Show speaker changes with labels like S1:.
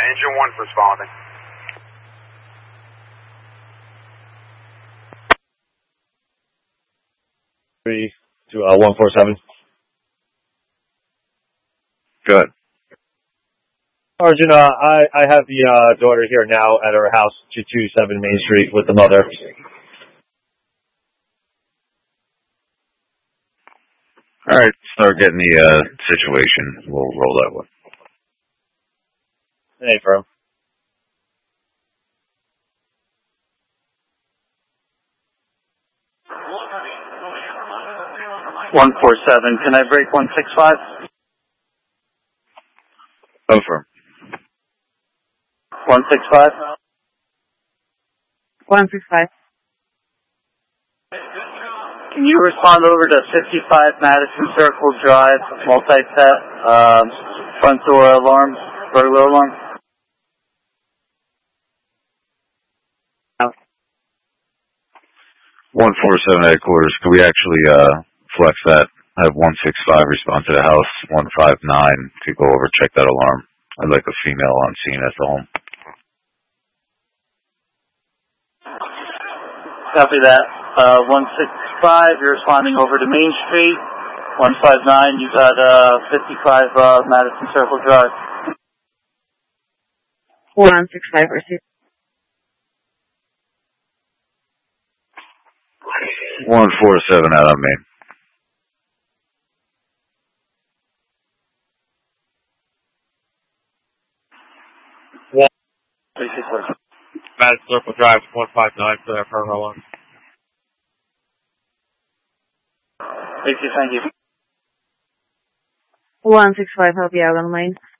S1: engine 1's responding.
S2: Three to 147.
S3: Good.
S2: Sergeant, I have the daughter here now at her house, 227 Main Street, with the mother.
S3: All right, start getting the situation. We'll roll that one.
S2: Hey, bro.
S4: (147) Can I break 165?
S3: Confirm.
S4: 165.
S5: 165.
S4: Can you respond over to 55 Madison Circle Drive, multi-pet, front door alarm, burglar alarm?
S3: 147 headquarters. Could we actually flex that? Have 165 respond to the house. 159 could go over, check that alarm. I'd like a female on scene at the home.
S4: Copy that. 165, you're responding over to Main Street. 159, you got 55 Madison Circle Drive.
S5: 165 received.
S3: 147 out on me.
S2: Madison Circle Drive, 159 for that her alarm.
S4: Thank you.
S5: 165, help you out on the lane.